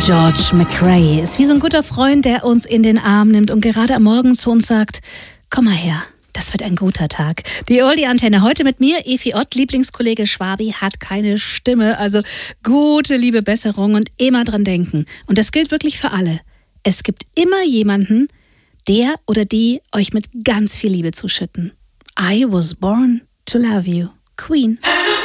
George McRae ist wie so ein guter Freund, der uns in den Arm nimmt und gerade am Morgen zu uns sagt, komm mal her, das wird ein guter Tag. Die Oldie-Antenne heute mit mir, Efi Ott, Lieblingskollege Schwabi, hat keine Stimme, also gute, liebe Besserung und immer dran denken. Und das gilt wirklich für alle. Es gibt immer jemanden, der oder die euch mit ganz viel Liebe zuschütten. I was born to love you. Queen.